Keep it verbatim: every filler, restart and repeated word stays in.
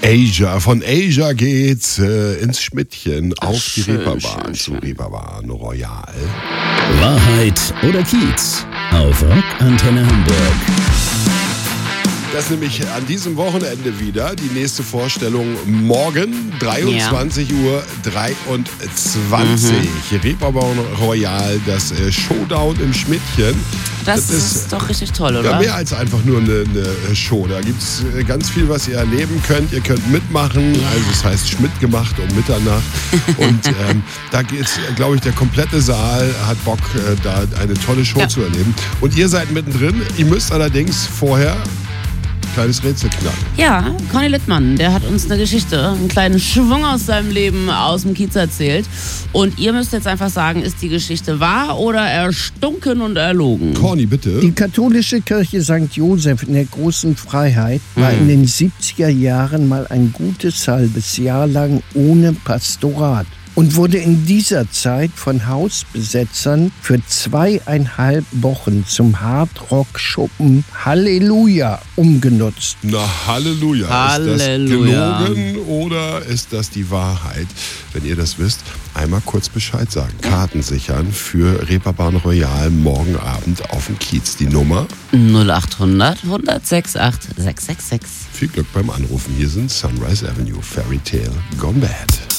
Asia. Von Asia geht's äh, ins Schmidtchen Ach, auf schön, die Reeperbahn schön, zu schön. Reeperbahn Royal. Wahrheit oder Kiez auf Rock Antenne Hamburg. Das nämlich an diesem Wochenende wieder. Die nächste Vorstellung morgen, dreiundzwanzig Uhr dreiundzwanzig. Mhm. Reeperbahn Royal, das äh, Showdown im Schmidtchen. Das, das ist, ist doch richtig toll, oder? Ja, mehr als einfach nur eine, eine Show. Da gibt es äh, ganz viel, was ihr erleben könnt. Ihr könnt mitmachen. Ja. Also es heißt Schmidt gemacht um Mitternacht. Und ähm, da geht's, glaube ich, der komplette Saal hat Bock, äh, da eine tolle Show ja. zu erleben. Und ihr seid mittendrin. Ihr müsst allerdings vorher kleines Rätsel knacken. Ja, Conny Littmann, der hat uns eine Geschichte, einen kleinen Schwung aus seinem Leben aus dem Kiez erzählt. Und ihr müsst jetzt einfach sagen, ist die Geschichte wahr oder erstunken und erlogen? Conny, bitte. Die katholische Kirche Sankt Josef in der Großen Freiheit war mhm. in den siebziger Jahren mal ein gutes halbes Jahr lang ohne Pastorat und wurde in dieser Zeit von Hausbesetzern für zweieinhalb Wochen zum Hardrock-Schuppen Halleluja umgenutzt. Na, Halleluja. Halleluja. Ist das gelogen oder ist das die Wahrheit? Wenn ihr das wisst, einmal kurz Bescheid sagen. Karten sichern für Reeperbahn Royal morgen Abend auf dem Kiez. Die Nummer null acht hundert, hundert, acht sechs sechs sechs. Viel Glück beim Anrufen. Hier sind Sunrise Avenue, Fairy Tale Gone Bad.